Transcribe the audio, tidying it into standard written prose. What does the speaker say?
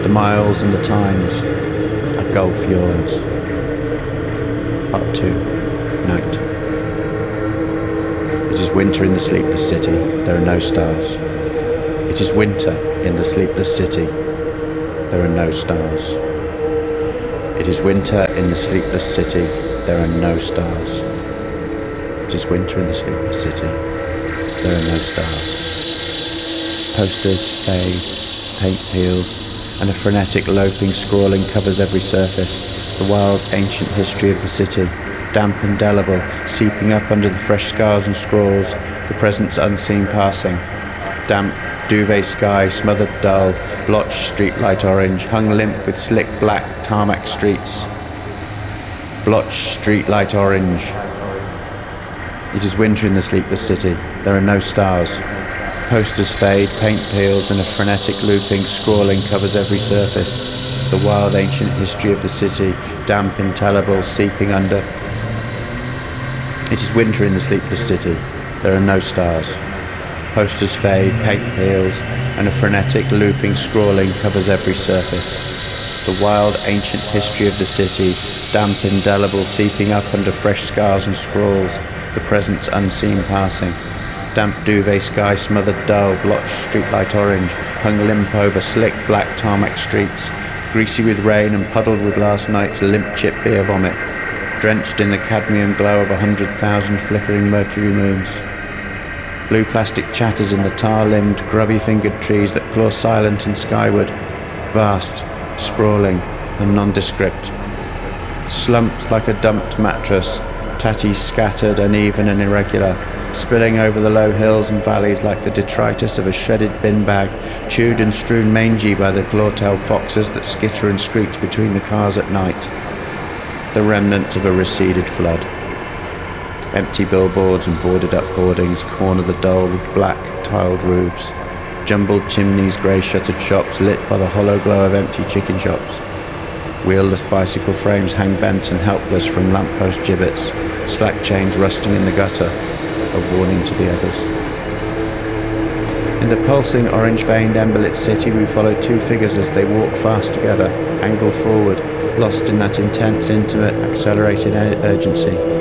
The miles and the times, a gulf yawns. Part 2, Night. It is winter in the sleepless city, there are no stars. It is winter in the sleepless city, there are no stars. It is winter in the sleepless city, there are no stars. It is winter in the sleepless city, there are no stars. Posters fade, paint peels, and a frenetic loping scrawling covers every surface. The wild ancient history of the city, damp indelible, seeping up under the fresh scars and scrawls, the presence unseen passing. Damp duvet sky, smothered dull, blotched streetlight orange, hung limp with slick black tarmac streets. Blotched streetlight orange. It is winter in the sleepless city, there are no stars. Posters fade, paint peels, and a frenetic looping, scrawling covers every surface. The wild ancient history of the city, damp indelible, seeping under. It is winter in the sleepless city, there are no stars. Posters fade, paint peels, and a frenetic looping, scrawling covers every surface. The wild ancient history of the city, damp indelible, seeping up under fresh scars and scrawls, the presence unseen passing. Damp duvet sky, smothered dull, blotched streetlight orange, hung limp over slick black tarmac streets, greasy with rain and puddled with last night's limp chip beer vomit, drenched in the cadmium glow of 100,000 flickering mercury moons. Blue plastic chatters in the tar-limbed, grubby-fingered trees that claw silent and skyward, vast, sprawling and nondescript. Slumped like a dumped mattress, tatties scattered, uneven and irregular, spilling over the low hills and valleys like the detritus of a shredded bin bag, chewed and strewn mangy by the claw-tailed foxes that skitter and screech between the cars at night. The remnants of a receded flood. Empty billboards and boarded-up hoardings corner the dull, black, tiled roofs. Jumbled chimneys, grey-shuttered shops lit by the hollow glow of empty chicken shops. Wheelless bicycle frames hang bent and helpless from lamppost gibbets, slack chains rusting in the gutter, a warning to the others. In the pulsing, orange-veined, embolit city, we follow two figures as they walk fast together, angled forward, lost in that intense, intimate, accelerated urgency.